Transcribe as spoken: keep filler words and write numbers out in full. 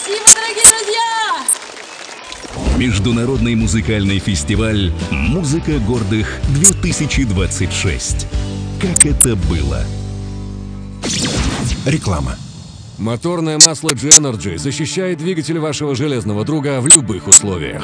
Спасибо, дорогие друзья! Международный музыкальный фестиваль «Музыка гордых-две тысячи двадцать шесть». Как это было? Реклама. Моторное масло G-Energy защищает двигатель вашего железного друга в любых условиях.